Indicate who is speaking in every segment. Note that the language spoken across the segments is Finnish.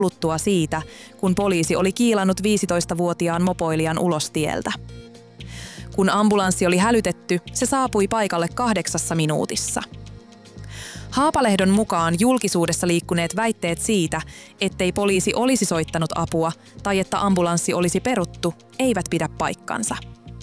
Speaker 1: kuluttua siitä, kun poliisi oli kiilannut 15-vuotiaan mopoilijan ulos tieltä. Kun ambulanssi oli hälytetty, se saapui paikalle 8 minuutissa. Haapalehdon mukaan julkisuudessa liikkuneet väitteet siitä, ettei poliisi olisi soittanut apua tai että ambulanssi olisi peruttu, eivät pidä paikkansa.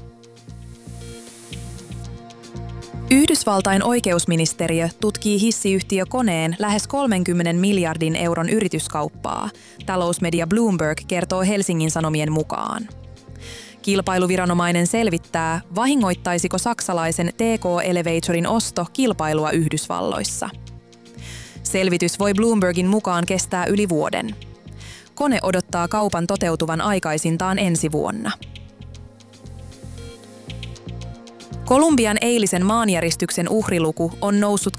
Speaker 1: Yhdysvaltain oikeusministeriö tutkii hissiyhtiö Koneen lähes 30 miljardin euron yrityskauppaa, talousmedia Bloomberg kertoo Helsingin Sanomien mukaan. Kilpailuviranomainen selvittää, vahingoittaisiko saksalaisen TK Elevatorin osto kilpailua Yhdysvalloissa. Selvitys voi Bloombergin mukaan kestää yli vuoden. Kone odottaa kaupan toteutuvan aikaisintaan ensi vuonna. Kolumbian eilisen maanjäristyksen uhriluku on noussut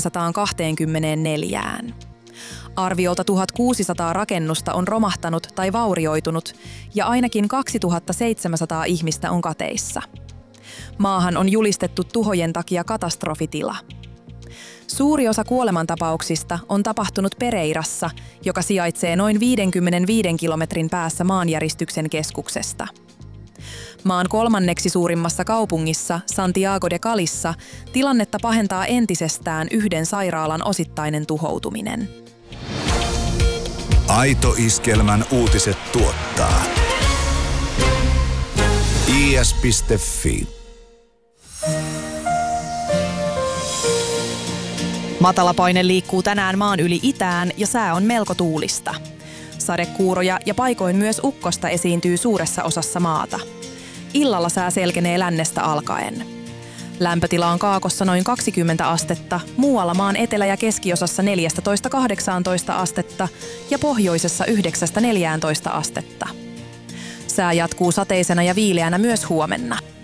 Speaker 1: 224. Arviolta 1600 rakennusta on romahtanut tai vaurioitunut ja ainakin 2700 ihmistä on kateissa. Maahan on julistettu tuhojen takia katastrofitila. Suuri osa kuolemantapauksista on tapahtunut Pereirassa, joka sijaitsee noin 55 kilometrin päässä maanjäristyksen keskuksesta. Maan 3. suurimmassa kaupungissa Santiago de Calissa tilannetta pahentaa entisestään yhden sairaalan osittainen tuhoutuminen.
Speaker 2: Aito Iskelmän uutiset tuottaa is.fi.
Speaker 1: Matalapaine liikkuu tänään maan yli itään ja sää on melko tuulista. Sadekuuroja ja paikoin myös ukkosta esiintyy suuressa osassa maata. Illalla sää selkenee lännestä alkaen. Lämpötila on Kaakossa noin 20 astetta, muualla maan etelä- ja keskiosassa 14–18 astetta ja pohjoisessa 9–14 astetta. Sää jatkuu sateisena ja viileänä myös huomenna.